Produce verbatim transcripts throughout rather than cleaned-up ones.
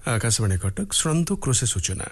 आकाशवाणी कटक शुणु कृषि सूचना।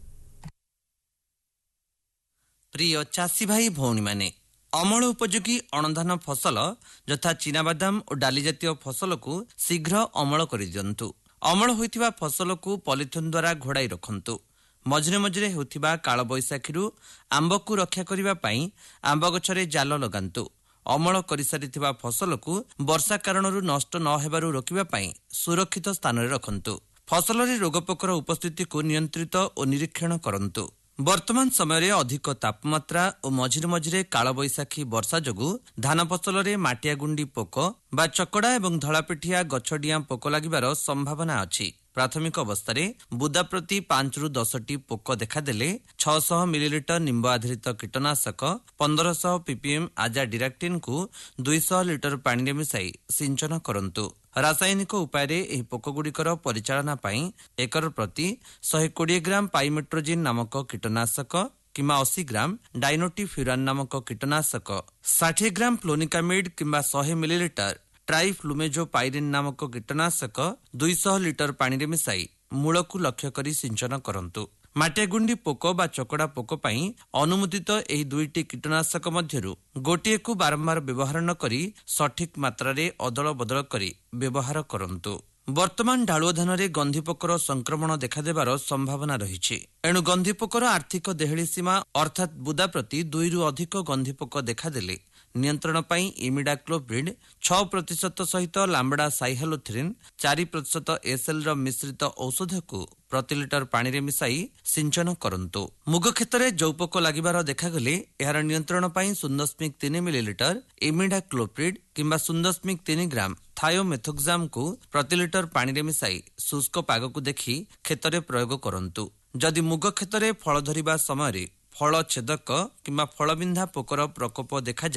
प्रिय चाषी भाई भौणी माने अमल उपयोगी अणधान फसल यथा चीनाबादाम और डाली जातीय फसल को शीघ्र अमल कर दिंतु। अमल होइथिबा फसल को पॉलिथिन द्वारा घोड़ाई रखंतु। मझिरे मझिरे होइथिबा काल बैशाखी आंब को रक्षा करिबा पई आंब गछरे जाल लगांतु। अमल करिसारिथिबा फसल को वर्षा कारणरू नष्ट न हेबारू रोकिबा पई सुरक्षित स्थान रे रखंतु। फसल रे रोगपोकर उपस्थिति को नियंत्रित और निरीक्षण करंतु। वर्तमान समय रे अधिक तापमात्रा और मझिरे मझिरे काल बैशाखी वर्षा जोगु धान फसल रे माटिया गुंडी पोक बा चकड़ा एवं धଳାपिठिया गछडिया पोक लागिबार संभावना अछि। प्राथमिक अवस्था बुदा प्रति पांच रु दस टी पोक देखादेले छह सौ मिलीलिटर निम्ब आधारित कीटनाशक पंद्रह सौ पीपीएम आजा डिराक्टिन को दो सौ लिटर पानी रे मिसाई सिंचन करंतु। रासायनिक उपाय रे एही पोक गुड़िकर परिचालना पई एकर प्रति एक सौ बीस ग्राम पाइमेट्रोजिन नामक कीटनाशक किंबा अस्सी ग्राम डाइनोटिफ्यूरान नामक कीटनाशक साठ ग्राम फ्लोनिकामिड किंबा सौ मिलीलिटर ट्राइफ्लुमेजोपाइरिन नामक कीटनाशक दो सौ लिटर पानी रे मिसाई मूल को लक्ष्य करी सिंचन करंतु। माटिया गुंडी पोक बा चकड़ा पोक पई अनुमोदित एही दुईटी कीटनाशक मध्यरु गोटिए को बारंबार व्यवहार न करी सठिक मात्रा रे अदल बदल करी व्यवहार करंतु। वर्तमान ढालुआ धान रे गंधीपोकर संक्रमण देखादेबार संभावना रहिछि। एणु गंधीपोकर आर्थिक देहली सीमा अर्थात बुदा प्रति दुई रु अधिक गंधीपोक देखादेले नियंत्रण पई इमिडाक्लोप्रिड छह प्रतिशत सहित लाम्बडा साइहालोथ्रिन चार प्रतिशत एसएल र मिश्रित औषध को प्रति लिटर पानी रे मिसाई सिंचन करंतु। मुग क्षेत्र जौपोक लागिबार देखागले एहार नियंत्रण पई शून्य दशमलव तीन मिलीलिटर इमिडाक्लोप्रिड किंबा शून्य दशमलव तीन ग्राम थायोमेथोक्साम को प्रति लिटर पानी रे मिसाई शुष्क पाग को देखि क्षेत्र प्रयोग करंतु। जदि मुग क्षेत्र फल धरिबा समय फल छेदक किंबा फलबिंधा पोकर प्रकोप देखा